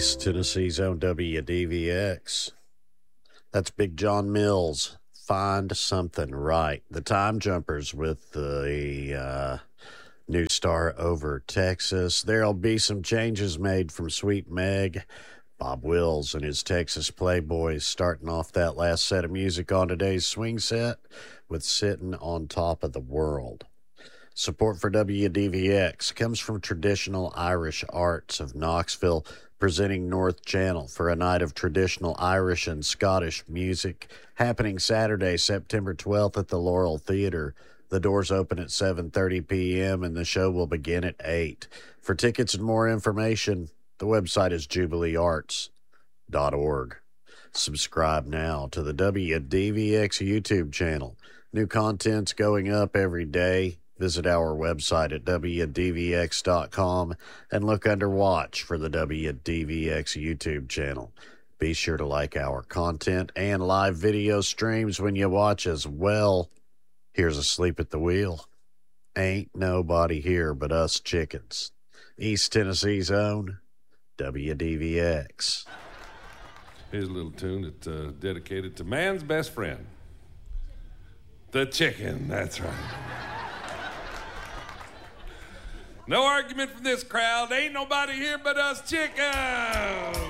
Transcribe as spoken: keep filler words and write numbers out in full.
East Tennessee's own W D V X. That's Big John Mills. Find something right. The Time Jumpers with the uh, new star over Texas. There'll be some changes made from Sweet Meg. Bob Wills and his Texas Playboys starting off that last set of music on today's swing set with Sitting on Top of the World. Support for W D V X comes from Traditional Irish Arts of Knoxville, presenting North Channel for a night of traditional Irish and Scottish music happening Saturday, September twelfth at the Laurel Theater. The doors open at seven thirty p.m. and the show will begin at eight. For tickets and more information, the website is jubilee arts dot org. Subscribe now to the W D V X YouTube channel. New content's going up every day. Visit our website at w d v x dot com and look under Watch for the W D V X YouTube channel. Be sure to like our content and live video streams when you watch as well. Here's Asleep at the Wheel. Ain't nobody here but us chickens. East Tennessee's own W D V X. Here's a little tune that's uh, dedicated to man's best friend, the chicken. That's right. No argument from this crowd. Ain't nobody here but us chickens.